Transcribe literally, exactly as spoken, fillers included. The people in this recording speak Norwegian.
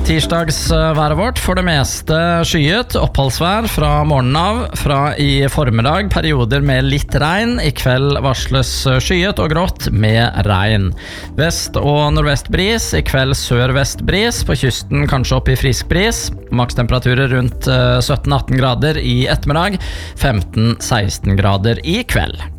Tirsdagsværet vårt for det meste skyet, oppholdsvær fra morgenen av, fra i formiddag, perioder med litt regn, i kveld varsles skyet og grått med regn. Vest- og nordvestbris, i kveld sør-vestbris, på kysten kanskje opp i frisk bris, makstemperaturer rundt sytten atten grader i ettermiddag, femten seksten grader i kveld.